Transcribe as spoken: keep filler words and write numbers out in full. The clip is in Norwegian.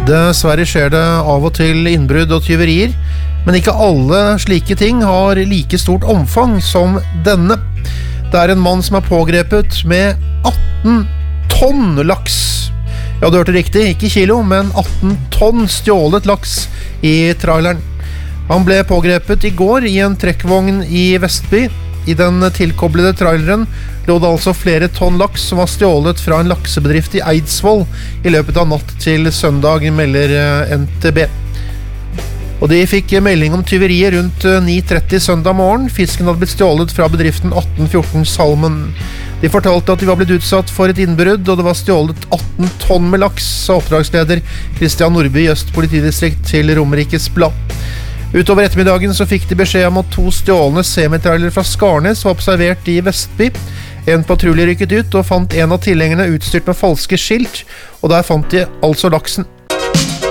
Dessverre skjer det av og til innbrudd og tyverier, men ikke alle slike ting har like stort omfang som denne. Det er en mann som er pågrepet med atten tonn laks. Ja, du hørte riktig, ikke kilo, men atten tonn stjålet laks i traileren. Han ble pågrepet i går i en trekkvogn i Vestby. I den tilkoblede traileren lå det altså flere tonn laks som var stjålet fra en laksebedrift i Eidsvoll i løpet av natt til søndag, melder N T B. Og de fikk melding om tyveriet rundt ni tretti søndag morgen. Fisken hadde blitt stjålet fra bedriften atten fjorten Salmon. De fortalte at de var blitt utsatt for et innbrudd, og det var stjålet atten tonn med laks, sa oppdragsleder Kristian Nordby i Øst politidistrikt til Romerikes Blad. Utover ettermiddagen så fikk de beskjed om at to stjålne semitrailere fra Skarnes var observert i Vestby. En patrulje rykket ut og fant en av tilhengerne utstyrt med falske skilt, og der fant de altså laksen.